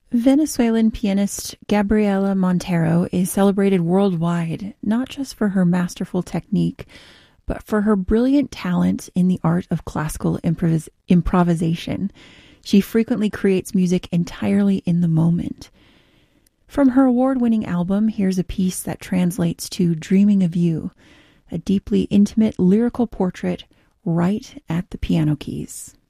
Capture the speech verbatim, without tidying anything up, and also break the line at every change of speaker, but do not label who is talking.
Venezuelan pianist Gabriela Montero is celebrated worldwide, not just for her masterful technique, but for her brilliant talent in the art of classical improvis- improvisation. She frequently creates music entirely in the moment. From her award-winning album, here's a piece that translates to Dreaming of You, a deeply intimate lyrical portrait right at the piano keys.